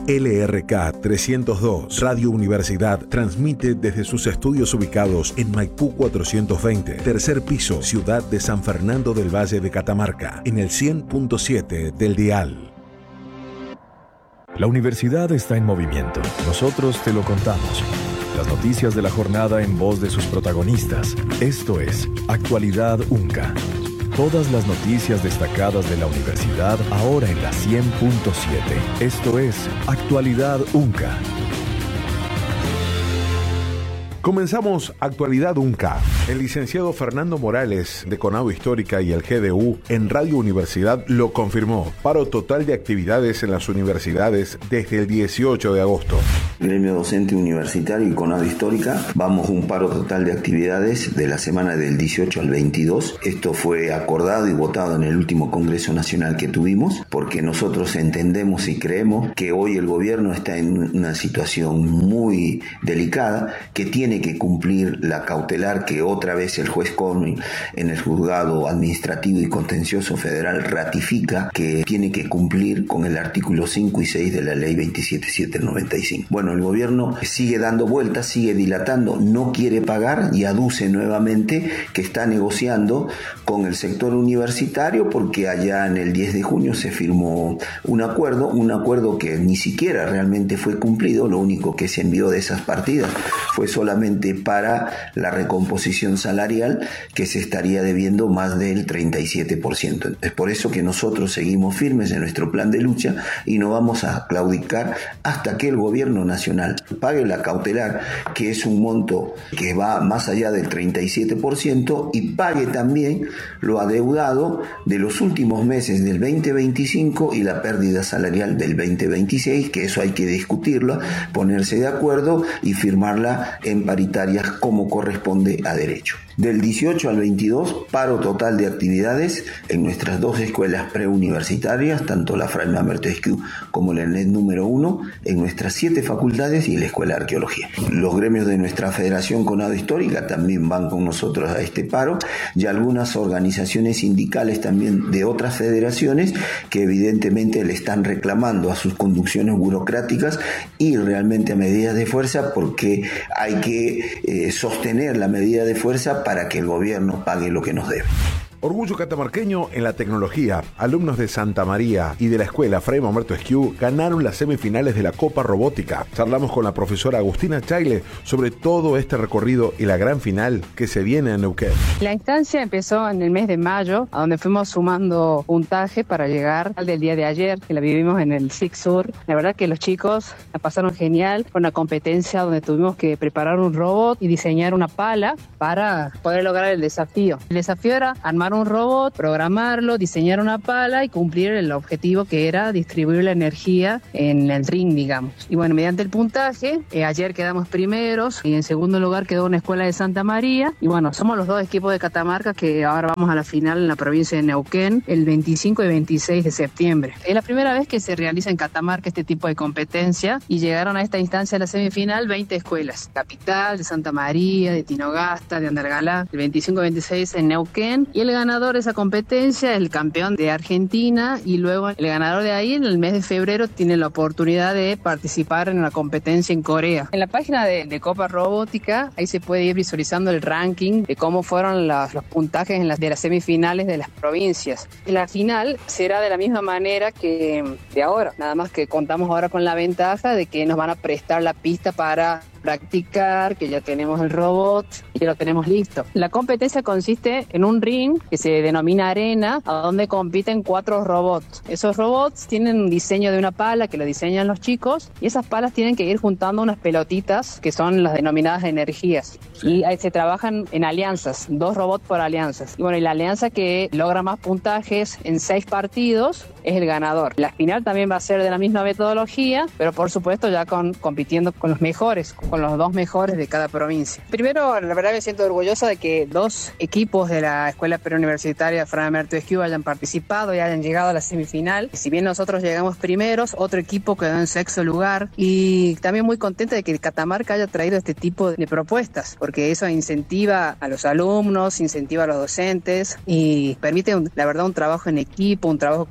LRK 302, Radio Universidad, transmite desde sus estudios ubicados en Maipú 420, tercer piso, ciudad de San Fernando del Valle de Catamarca, en el 100.7 del dial. La universidad está en movimiento. Nosotros te lo contamos. Las noticias de la jornada en voz de sus protagonistas. Esto es Actualidad UNCA. Todas las noticias destacadas de la universidad ahora en la 100.7. Esto es Actualidad UNCA. Comenzamos Actualidad UNCA. El licenciado Fernando Morales, de Conado Histórica y el GDU en Radio Universidad lo confirmó. Paro total de actividades en las universidades desde el 18 de agosto. Gremio Docente Universitario y Conado Histórica, vamos un paro total de actividades de la semana del 18 al 22. Esto fue acordado y votado en el último Congreso Nacional que tuvimos, porque nosotros entendemos y creemos que hoy el gobierno está en una situación muy delicada, que tiene que cumplir la cautelar que otra vez el juez Cornyn en el juzgado administrativo y contencioso federal ratifica que tiene que cumplir con el artículo 5 y 6 de la ley 27795. Bueno, el gobierno sigue dando vueltas, sigue dilatando, no quiere pagar y aduce nuevamente que está negociando con el sector universitario porque allá en el 10 de junio se firmó un acuerdo que ni siquiera realmente fue cumplido. Lo único que se envió de esas partidas fue solamente para la recomposición salarial, que se estaría debiendo más del 37%. Es por eso que nosotros seguimos firmes en nuestro plan de lucha y no vamos a claudicar hasta que el gobierno nacional pague la cautelar, que es un monto que va más allá del 37%, y pague también lo adeudado de los últimos meses del 2025 y la pérdida salarial del 2026, que eso hay que discutirlo, ponerse de acuerdo y firmarla en paritarias como corresponde a derecho. Del 18 al 22, paro total de actividades en nuestras dos escuelas preuniversitarias, tanto la Fray Mamerto Esquiú como la ENED número 1, en nuestras 7 facultades y la Escuela de Arqueología. Los gremios de nuestra Federación Conado Histórica también van con nosotros a este paro, y algunas organizaciones sindicales también de otras federaciones que evidentemente le están reclamando a sus conducciones burocráticas y realmente a medidas de fuerza, porque hay que sostener la medida de fuerza para que el gobierno pague lo que nos debe. Orgullo catamarqueño en la tecnología. Alumnos de Santa María y de la escuela Fray Mamerto Esquiú ganaron las semifinales de la Copa Robótica. Charlamos con la profesora Agustina Chaile sobre todo este recorrido y la gran final que se viene en Neuquén. La instancia empezó en el mes de mayo, a donde fuimos sumando puntaje para llegar al del día de ayer, que la vivimos en el SIC Sur. La verdad que los chicos la pasaron genial. Fue una competencia donde tuvimos que preparar un robot y diseñar una pala para poder lograr el desafío. El desafío era armar un robot, programarlo, diseñar una pala y cumplir el objetivo, que era distribuir la energía en el ring, digamos. Y bueno, mediante el puntaje, ayer quedamos primeros y en segundo lugar quedó una escuela de Santa María. Y bueno, somos los dos equipos de Catamarca que ahora vamos a la final en la provincia de Neuquén el 25 y 26 de septiembre. Es la primera vez que se realiza en Catamarca este tipo de competencia y llegaron a esta instancia de la semifinal 20 escuelas. Capital, de Santa María, de Tinogasta, de Andalgalá, el 25 y 26 en Neuquén. Y el ganador de esa competencia es el campeón de Argentina, y luego el ganador de ahí en el mes de febrero tiene la oportunidad de participar en una competencia en Corea. En la página de Copa Robótica, ahí se puede ir visualizando el ranking de cómo fueron los puntajes en de las semifinales de las provincias. La final será de la misma manera que de ahora, nada más que contamos ahora con la ventaja de que nos van a prestar la pista para practicar, que ya tenemos el robot y ya lo tenemos listo. La competencia consiste en un ring que se denomina arena, a donde compiten 4 robots. Esos robots tienen un diseño de una pala que lo diseñan los chicos, y esas palas tienen que ir juntando unas pelotitas que son las denominadas energías. Y ahí se trabajan en alianzas, 2 robots por alianzas. Y bueno, y la alianza que logra más puntajes en 6 partidos es el ganador. La final también va a ser de la misma metodología, pero por supuesto ya compitiendo con los mejores, con los 2 mejores de cada provincia. Primero, la verdad me siento orgullosa de que 2 equipos de la Escuela Preuniversitaria Fray Mamerto Esquiú hayan participado y hayan llegado a la semifinal. Si bien nosotros llegamos primeros, otro equipo quedó en 6º lugar, y también muy contenta de que Catamarca haya traído este tipo de propuestas, porque eso incentiva a los alumnos, incentiva a los docentes y permite, la verdad, un trabajo en equipo, un trabajo colaborativo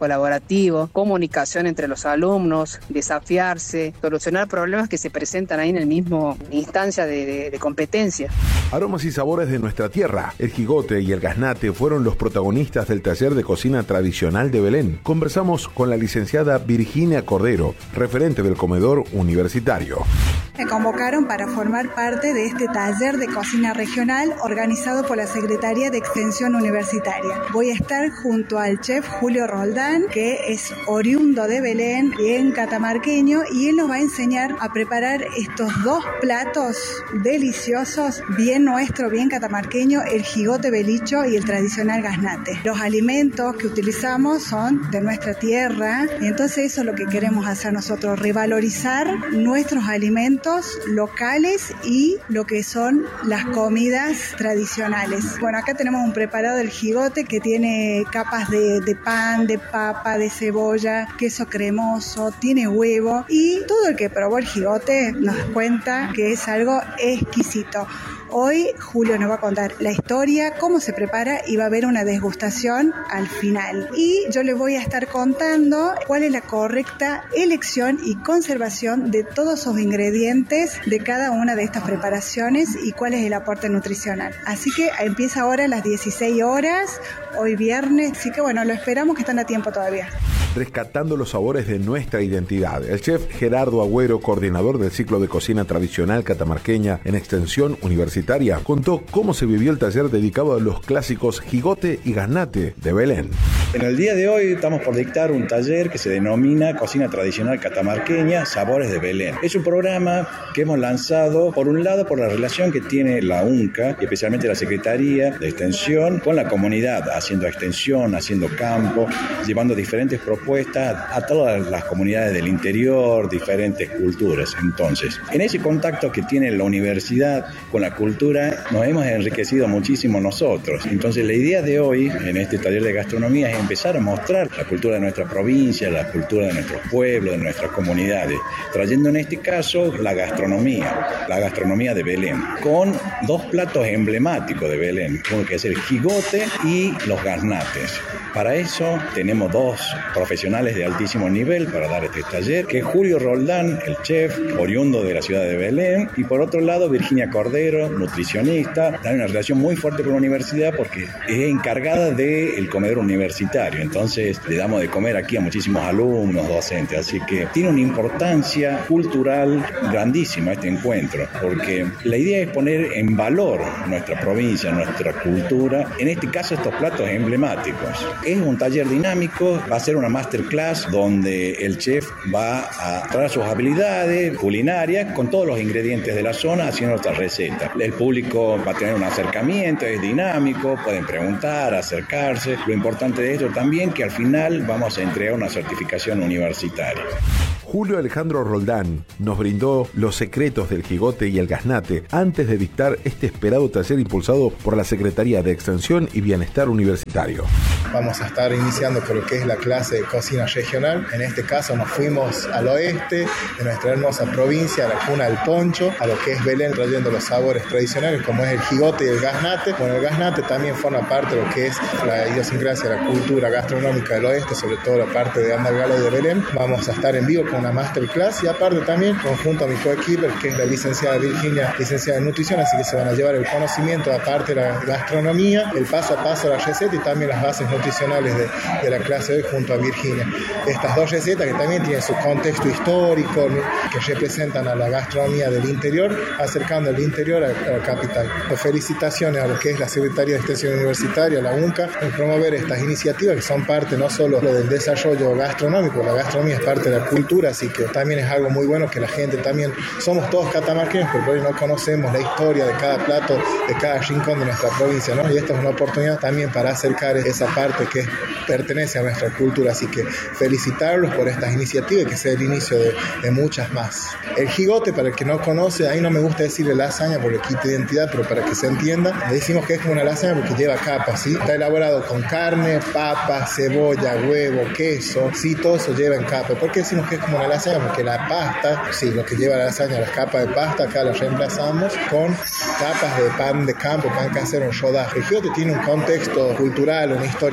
colaborativo, comunicación entre los alumnos, desafiarse, solucionar problemas que se presentan ahí en el mismo instancia de competencia. Aromas y sabores de nuestra tierra. El jigote y el gaznate fueron los protagonistas del taller de cocina tradicional de Belén. Conversamos con la licenciada Virginia Cordero, referente del comedor universitario. Me convocaron para formar parte de este taller de cocina regional organizado por la Secretaría de Extensión Universitaria. Voy a estar junto al chef Julio Roldán, que es oriundo de Belén, bien catamarqueño, y él nos va a enseñar a preparar estos dos platos deliciosos, bien nuestro, bien catamarqueño, el jigote belicho y el tradicional gaznate. Los alimentos que utilizamos son de nuestra tierra, y entonces eso es lo que queremos hacer nosotros, revalorizar nuestros alimentos locales y lo que son las comidas tradicionales. Bueno, acá tenemos un preparado del jigote que tiene capas de pan, de papa, de cebolla, queso cremoso, tiene huevo, y todo el que probó el jigote nos cuenta que es algo exquisito. Hoy Julio nos va a contar la historia, cómo se prepara, y va a haber una degustación al final. Y yo les voy a estar contando cuál es la correcta elección y conservación de todos esos ingredientes de cada una de estas preparaciones y cuál es el aporte nutricional. Así que empieza ahora a las 16 horas, hoy viernes, así que bueno, lo esperamos, que están a tiempo todavía. Rescatando los sabores de nuestra identidad. El chef Gerardo Agüero, coordinador del ciclo de cocina tradicional catamarqueña en Extensión Universitaria, contó cómo se vivió el taller dedicado a los clásicos jigote y gaznate de Belén. En el día de hoy estamos por dictar un taller que se denomina Cocina Tradicional Catamarqueña, Sabores de Belén. Es un programa que hemos lanzado, por un lado, por la relación que tiene la UNCA, y especialmente la Secretaría de Extensión, con la comunidad, haciendo extensión, haciendo campo, llevando diferentes propuestas a todas las comunidades del interior, diferentes culturas. Entonces, en ese contacto que tiene la universidad con la cultura, nos hemos enriquecido muchísimo nosotros. Entonces, la idea de hoy, en este taller de gastronomía, es empezar a mostrar la cultura de nuestra provincia, la cultura de nuestros pueblos, de nuestras comunidades, trayendo en este caso la gastronomía de Belén, con dos platos emblemáticos de Belén, uno que es el jigote y los gaznates. Para eso tenemos dos profesionales de altísimo nivel para dar este taller, que es Julio Roldán, el chef oriundo de la ciudad de Belén, y por otro lado Virginia Cordero, nutricionista. Tiene una relación muy fuerte con la universidad porque es encargada del comedor universitario, entonces le damos de comer aquí a muchísimos alumnos, docentes, así que tiene una importancia cultural grandísima este encuentro, porque la idea es poner en valor nuestra provincia, nuestra cultura, en este caso estos platos emblemáticos. Es un taller dinámico, va a ser una masterclass donde el chef va a traer sus habilidades culinarias con todos los ingredientes de la zona haciendo nuestra receta. El público va a tener un acercamiento, es dinámico, pueden preguntar, acercarse. Lo importante de esto también que al final vamos a entregar una certificación universitaria. Julio Alejandro Roldán nos brindó los secretos del jigote y el gaznate antes de dictar este esperado taller impulsado por la Secretaría de Extensión y Bienestar Universitario. Vamos a estar iniciando por lo que es la clase de cocina regional. En este caso nos fuimos al oeste de nuestra hermosa provincia, a la cuna del poncho, a lo que es Belén, trayendo los sabores tradicionales como es el jigote y el gaznate. Bueno, el gaznate también forma parte de lo que es la idiosincrasia, la cultura gastronómica del oeste, sobre todo la parte de Andalgalá y de Belén. Vamos a estar en vivo con una masterclass y aparte también conjunto a mi coequiper, que es la licenciada Virginia, licenciada en nutrición, así que se van a llevar el conocimiento aparte de la gastronomía, el paso a paso de la receta y también las bases nutricionales de la clase de hoy junto a Virginia. Estas dos recetas que también tienen su contexto histórico, que representan a la gastronomía del interior, acercando el interior a la capital. Pues felicitaciones a lo que es la Secretaría de Extensión Universitaria, la UNCA, en promover estas iniciativas que son parte no solo del desarrollo gastronómico, la gastronomía es parte de la cultura, así que también es algo muy bueno que la gente también, somos todos catamarqueños, porque hoy no conocemos la historia de cada plato, de cada rincón de nuestra provincia, ¿no? Y esta es una oportunidad también para acercar esa parte que pertenece a nuestra cultura, así que felicitarlos por estas iniciativas y que sea el inicio de muchas más. El jigote, para el que no conoce, ahí no me gusta decirle lasaña porque quita identidad, pero para que se entienda, le decimos que es como una lasaña porque lleva capas, ¿sí? Está elaborado con carne, papa, cebolla, huevo, queso, sí, todo eso lleva en capa. ¿Por qué decimos que es como una lasaña? Porque la pasta, sí, lo que lleva la lasaña, las capas de pasta, acá las reemplazamos con capas de pan de campo, pan casero en rodaje. El jigote tiene un contexto cultural, una historia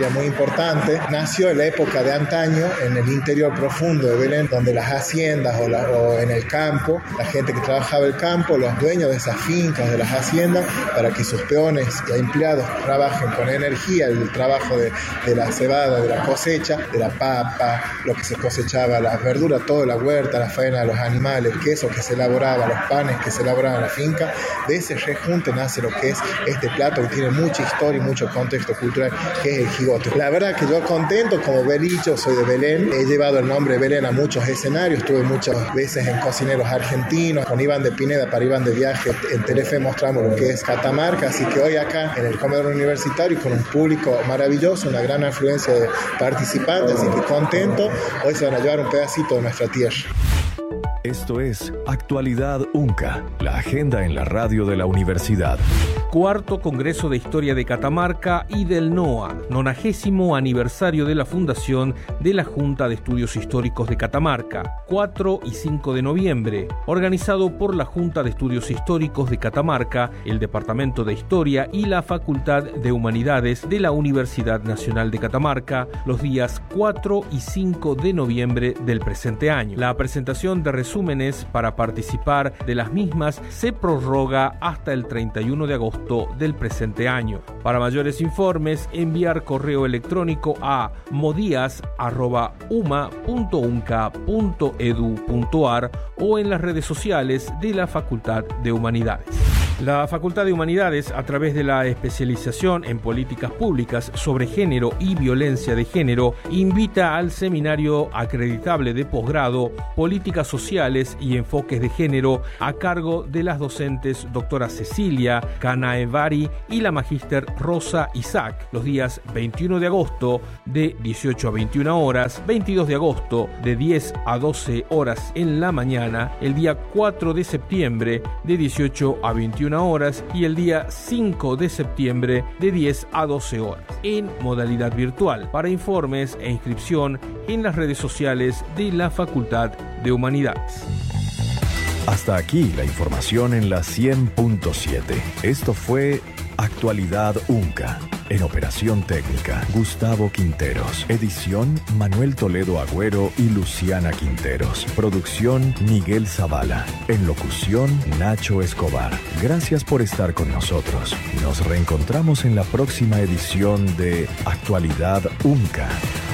historia muy importante. Nació en la época de antaño, en el interior profundo de Belén, donde las haciendas o en el campo, la gente que trabajaba el campo, los dueños de esas fincas, de las haciendas, para que sus peones y empleados trabajen con energía el trabajo de la cebada, de la cosecha, de la papa, lo que se cosechaba, las verduras, toda la huerta, la faena de los animales, el queso que se elaboraba, los panes que se elaboraban en la finca. De ese rejunte nace lo que es este plato que tiene mucha historia y mucho contexto cultural, que es el jigote. La verdad que yo contento, como Belicho, soy de Belén, he llevado el nombre de Belén a muchos escenarios, estuve muchas veces en Cocineros Argentinos, con Iván de Pineda, para Iván de Viaje, en Telefe mostramos lo que es Catamarca, así que hoy acá en el comedor universitario con un público maravilloso, una gran afluencia de participantes, así que contento, hoy se van a llevar un pedacito de nuestra tierra. Esto es Actualidad UNCA, la agenda en la radio de la universidad. Cuarto Congreso de Historia de Catamarca y del NOA, 90º aniversario de la fundación de la Junta de Estudios Históricos de Catamarca, 4 y 5 de noviembre, organizado por la Junta de Estudios Históricos de Catamarca, el Departamento de Historia y la Facultad de Humanidades de la Universidad Nacional de Catamarca, los días 4 y 5 de noviembre del presente año. La presentación de resúmenes para participar de las mismas se prorroga hasta el 31 de agosto del presente año. Para mayores informes, enviar correo electrónico a modias@uma.unca.edu.ar o en las redes sociales de la Facultad de Humanidades. La Facultad de Humanidades, a través de la especialización en políticas públicas sobre género y violencia de género, invita al seminario acreditable de posgrado Políticas Sociales y Enfoques de Género a cargo de las docentes doctora Cecilia Canaevari y la magíster Rosa Isaac, los días 21 de agosto de 18 a 21 horas, 22 de agosto de 10 a 12 horas en la mañana, el día 4 de septiembre de 18 a 21 horas y el día 5 de septiembre de 10 a 12 horas en modalidad virtual. Para informes e inscripción en las redes sociales de la Facultad de Humanidades. Hasta aquí la información en la 100.7. Esto fue Actualidad UNCA. En operación técnica, Gustavo Quinteros. Edición, Manuel Toledo Agüero y Luciana Quinteros. Producción, Miguel Zavala. En locución, Nacho Escobar. Gracias por estar con nosotros. Nos reencontramos en la próxima edición de Actualidad UNCA.